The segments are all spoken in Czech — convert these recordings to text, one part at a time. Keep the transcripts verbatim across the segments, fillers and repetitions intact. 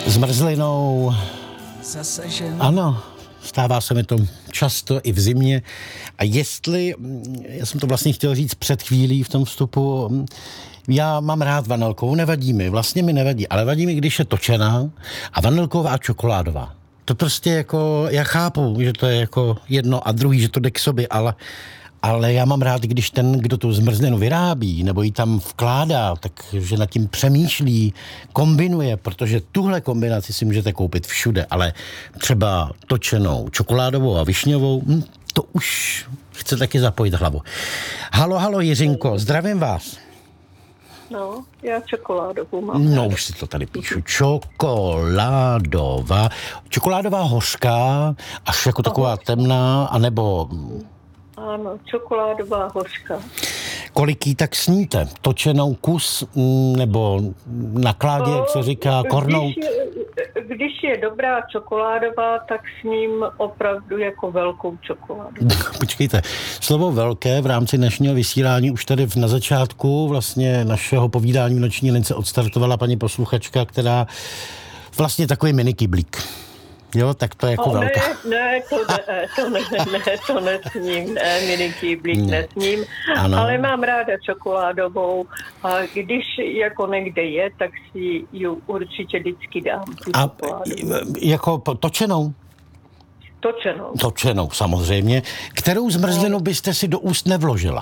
Zmrzlinou. Zasažen. Ano, stává se mi to často i v zimě. A jestli, já jsem to vlastně chtěl říct před chvílí v tom vstupu, já mám rád vanilkovou, nevadí mi, vlastně mi nevadí, ale vadí mi, když je točená a vanilková a čokoládová. To prostě jako, já chápu, že to je jako jedno a druhý, že to jde k sobě, ale, ale já mám rád, když ten, kdo tu zmrzlinu vyrábí nebo ji tam vkládá, takže nad tím přemýšlí, kombinuje, protože tuhle kombinaci si můžete koupit všude, ale třeba točenou čokoládovou a višňovou, hm, to už chce taky zapojit hlavu. Halo, halo Jiřinko, zdravím vás. No, já čokoládovou mám. No, už si to tady píšu. Čokoládová. Čokoládová hořká, až jako taková temná, anebo... Ano, čokoládová hořka. Kolik jí tak sníte? Točenou kus nebo na kládě, jak se říká, kornout? Když je, když je dobrá čokoládová, tak sním opravdu jako velkou čokoládu. Počkejte, slovo velké v rámci dnešního vysílání už tady na začátku vlastně našeho povídání v noční lince odstartovala paní posluchačka, která vlastně takový mini kyblík. Jo, tak to je jako oh, velká. Ne, ne, to ne, to ne, ne, to nesním, ne, mini kyblík nesním, ano. Ale mám ráda čokoládovou a když jako někde je, tak si ji určitě vždycky dám. A jako točenou? Točenou. Točenou, samozřejmě. Kterou zmrzlinu byste si do úst nevložila?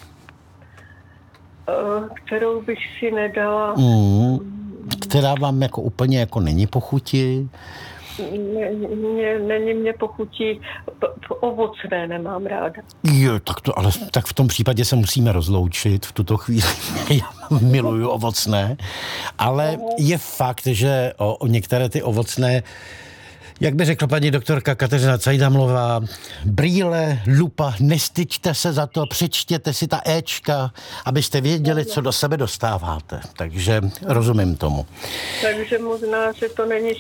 Kterou bych si nedala. Mm, která vám jako úplně jako není po chuti? Ne, ne, není mě pochutí, ovocné nemám ráda. Jo, tak to, ale tak v tom případě se musíme rozloučit v tuto chvíli. Já miluju ovocné, ale je fakt, že o, o některé ty ovocné, jak by řekla paní doktorka Kateřina Cajdamlová, brýle, lupa, nestyčte se za to, přečtěte si ta éčka, abyste věděli, co do sebe dostáváte. Takže rozumím tomu. Takže možná, že to není